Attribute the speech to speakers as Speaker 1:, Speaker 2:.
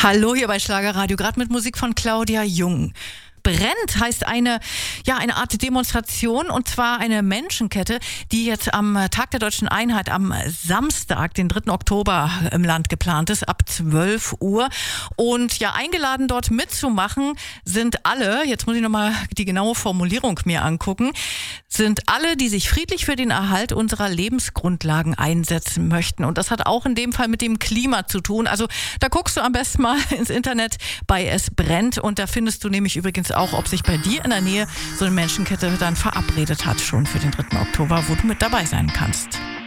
Speaker 1: Hallo hier bei Schlagerradio, gerade mit Musik von Claudia Jung. Brennt heißt eine Art Demonstration, und zwar eine Menschenkette, die jetzt am Tag der Deutschen Einheit am Samstag, den 3. Oktober im Land geplant ist, ab 12 Uhr. Und eingeladen dort mitzumachen sind alle, jetzt muss ich nochmal die genaue Formulierung mir angucken, sind alle, die sich friedlich für den Erhalt unserer Lebensgrundlagen einsetzen möchten. Und das hat auch in dem Fall mit dem Klima zu tun. Also da guckst du am besten mal ins Internet bei Es brennt, und da findest du nämlich übrigens auch, ob sich bei dir in der Nähe so eine Menschenkette dann verabredet hat, schon für den 3. Oktober, wo du mit dabei sein kannst.